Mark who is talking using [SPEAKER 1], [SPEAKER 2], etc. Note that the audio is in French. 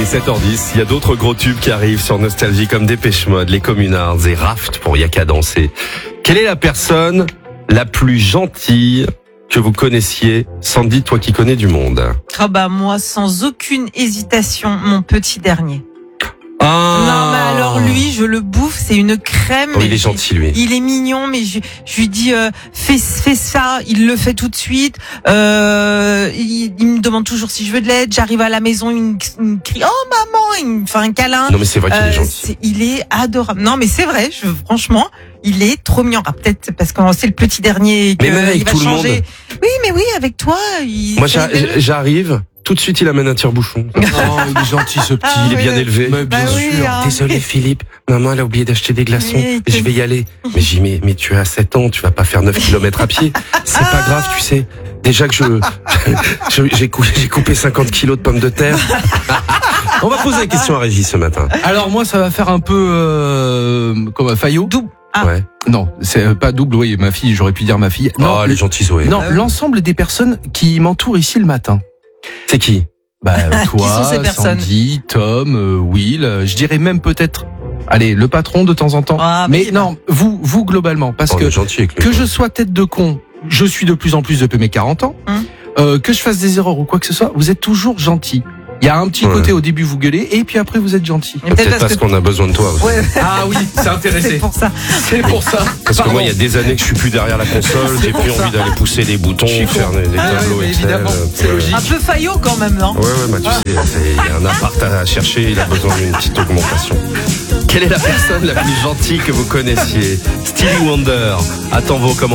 [SPEAKER 1] est 7h10. Il y a d'autres gros tubes qui arrivent sur Nostalgie comme Dépêche Mode, Les Communards et Raft pour Y'a qu'à danser. Quelle est la personne la plus gentille que vous connaissiez, Sandy, toi qui connais du monde?
[SPEAKER 2] Ah bah moi, sans aucune hésitation, mon petit dernier.
[SPEAKER 1] Ah.
[SPEAKER 2] Non mais alors lui, je le bouffe, c'est une crème.
[SPEAKER 1] Oh, il est gentil lui.
[SPEAKER 2] Il est mignon, mais je lui dis fais ça, il le fait tout de suite. Il me demande toujours si je veux de l'aide. J'arrive à la maison, il me crie oh maman, il me fait un câlin.
[SPEAKER 1] Non mais c'est vrai qu'il est gentil.
[SPEAKER 2] Il est adorable. Non mais c'est vrai, franchement, il est trop mignon. Ah, peut-être parce que c'est le petit dernier que
[SPEAKER 1] mais même avec
[SPEAKER 2] il va
[SPEAKER 1] tout le
[SPEAKER 2] changer.
[SPEAKER 1] monde.
[SPEAKER 2] Oui, mais oui, avec toi.
[SPEAKER 1] Moi j'arrive. Tout de suite, il amène un tire-bouchon.
[SPEAKER 3] Oh, il est gentil, ce petit.
[SPEAKER 1] Il est bien élevé.
[SPEAKER 3] Mais bien sûr.
[SPEAKER 2] Oui, hein.
[SPEAKER 1] Désolé, Philippe. Maman, elle a oublié d'acheter des glaçons.
[SPEAKER 2] Oui,
[SPEAKER 1] Je vais y aller. Mais j'ai dit, mais tu as 7 ans, tu vas pas faire 9 km à pied. C'est pas grave, tu sais. Déjà que j'ai coupé 50 kilos de pommes de terre. On va poser la question à Régis ce matin.
[SPEAKER 3] Alors moi, ça va faire un peu comme Fayot.
[SPEAKER 2] Double. Ah.
[SPEAKER 1] Ouais.
[SPEAKER 3] Non, c'est pas double. Oui, ma fille. J'aurais pu dire ma fille. Non,
[SPEAKER 1] Oh, elle est gentille, Zoé.
[SPEAKER 3] non, l'ensemble des personnes qui m'entourent ici le matin.
[SPEAKER 1] C'est qui?
[SPEAKER 3] Bah toi,
[SPEAKER 2] Qui sont ces personnes?
[SPEAKER 3] Sandy, Tom, Will. Je dirais même peut-être. Allez, le patron de temps en temps.
[SPEAKER 2] Ah,
[SPEAKER 3] mais
[SPEAKER 2] oui,
[SPEAKER 3] non, vous globalement, parce
[SPEAKER 1] On
[SPEAKER 3] que
[SPEAKER 1] est gentil avec lui.
[SPEAKER 3] que je sois tête de con, je suis de plus en plus depuis mes 40 ans. Que je fasse des erreurs ou quoi que ce soit, vous êtes toujours gentil. Il y a un petit côté au début vous gueulez et puis après vous êtes gentil.
[SPEAKER 2] Mais
[SPEAKER 1] Peut-être parce qu'on a besoin de toi aussi.
[SPEAKER 2] Ouais,
[SPEAKER 3] Ah oui, c'est intéressé.
[SPEAKER 2] c'est pour ça.
[SPEAKER 3] C'est pour ça.
[SPEAKER 1] Parce que moi, il y a des années que je suis plus derrière la console, j'ai plus envie d'aller pousser des boutons,
[SPEAKER 3] Je suis
[SPEAKER 1] faire
[SPEAKER 3] con.
[SPEAKER 1] des tableaux
[SPEAKER 3] oui,
[SPEAKER 1] Excel.
[SPEAKER 3] évidemment, c'est logique.
[SPEAKER 2] Un peu Fayot quand même, non?
[SPEAKER 1] Ouais, bah tu sais, il y a un appart à chercher, il a besoin d'une petite augmentation. Quelle est la personne la plus gentille que vous connaissiez? Stevie Wonder attend vos commentaires.